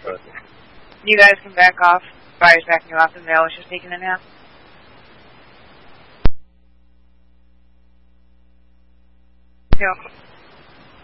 You guys can back off. Fire's backing you off. The male is just taking a nap. Yeah.